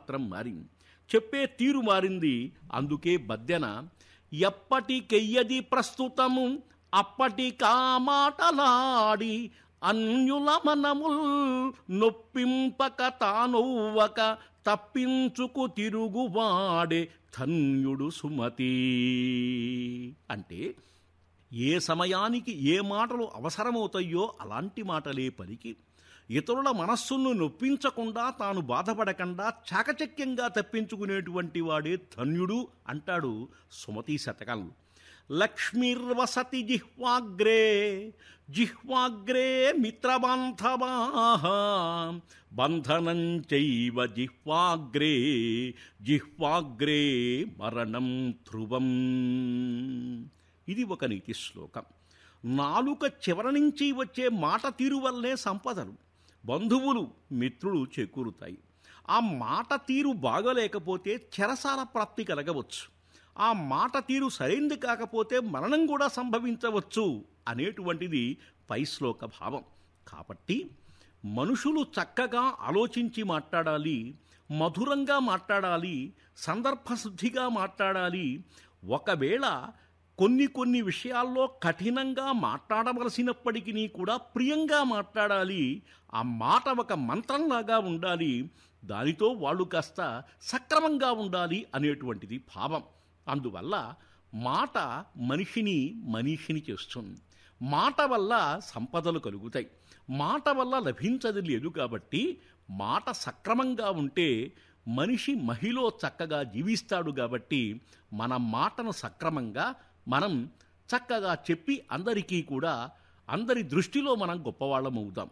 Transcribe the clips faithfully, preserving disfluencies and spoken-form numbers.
మాత్రం మారింది, చెప్పే తీరు మారింది. అందుకే బద్దెన ఎప్పటికెయ్యది ప్రస్తుతము అప్పటికా మాటలాడి అన్యుల మనముల్ నొప్పింపక తానొవ్వక తప్పించుకు తిరుగువాడే ధన్యుడు సుమతి. అంటే ఏ సమయానికి ఏ మాటలు అవసరమవుతాయో అలాంటి మాటలే పలికి ఇతరుల మనస్సును నొప్పించకుండా తాను బాధపడకుండా చాకచక్యంగా తప్పించుకునేటువంటి వాడే ధన్యుడు అంటాడు సుమతి శతకంలో. లక్ష్మీర్వసతి జిహ్వాగ్రే జిహ్వాగ్రే మిత్రబాంధవాః బంధనం చైవ జిహ్వాగ్రే జిహ్వాగ్రే మరణం ధ్రువం. ఇది ఒక నీతి శ్లోకం. నాలుక చివర నుంచి వచ్చే మాట తీరు వల్లే సంపదలు, బంధువులు, మిత్రులు చేకూరుతాయి. ఆ మాట తీరు బాగలేకపోతే చెరసాల ప్రాప్తి కలగవచ్చు. ఆ మాట తీరు సరైంది కాకపోతే మరణం కూడా సంభవించవచ్చు అనేటువంటిది పై శ్లోక భావం. కాబట్టి మనుషులు చక్కగా ఆలోచించి మాట్లాడాలి, మధురంగా మాట్లాడాలి, సందర్భశుద్ధిగా మాట్లాడాలి. ఒకవేళ కొన్ని కొన్ని విషయాల్లో కఠినంగా మాట్లాడవలసినప్పటికీ కూడా ప్రియంగా మాట్లాడాలి. ఆ మాట ఒక మంత్రంలాగా ఉండాలి, దానితో వాళ్ళు కాస్త సక్రమంగా ఉండాలి అనేటువంటిది భావం. అందువల్ల మాట మనిషిని మనీషిని చేస్తుంది. మాట వల్ల సంపదలు కలుగుతాయి, మాట వల్ల లభించదు లేదు. కాబట్టి మాట సక్రమంగా ఉంటే మనిషి మహిలో చక్కగా జీవిస్తాడు. కాబట్టి మన మాటను సక్రమంగా మనం చక్కగా చెప్పి అందరికీ కూడా అందరి దృష్టిలో మనం గొప్పవాళ్ళమవుతాం.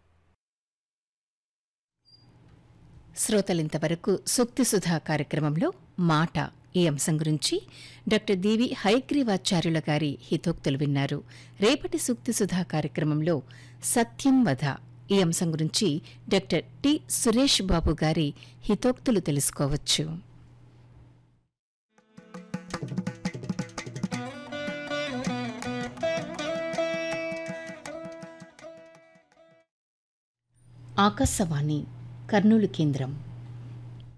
శ్రోతలింతవరకు సూక్తి సుధా కార్యక్రమంలో మాట ఈ అంశం గురించి డాక్టర్ దీవి హయగ్రీవాచార్యుల గారి హితోక్తులు విన్నారు. రేపటి సూక్తి సుధా కార్యక్రమంలో సత్యం వధ ఈ అంశం గురించి డాక్టర్ టి సురేష్ బాబు గారి హితోక్తులు తెలుసుకోవచ్చు. ఆకాశవాణి కర్నూలు కేంద్రం.